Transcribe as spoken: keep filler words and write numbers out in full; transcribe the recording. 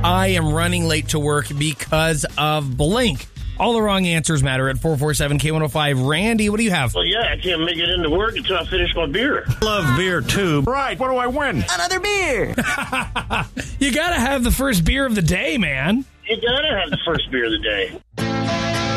I am running late to work because of blank. All the wrong answers matter at four four seven K one oh five. Randy, what do you have? Well, yeah, I can't make it into work until I finish my beer. Love beer, too. Right, what do I win? Another beer. You got to have the first beer of the day, man. You gotta have the first beer of the day.